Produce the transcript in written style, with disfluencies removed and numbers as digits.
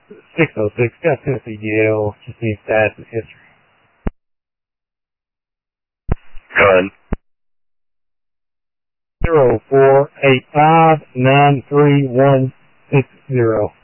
606, got Tennessee jail, just need status and history. Gun. 0485931160.